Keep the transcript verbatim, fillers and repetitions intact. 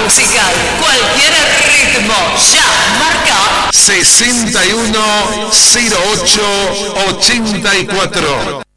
musical, cualquier ritmo, ya, marca sesenta y uno cero ocho ochenta y cuatro.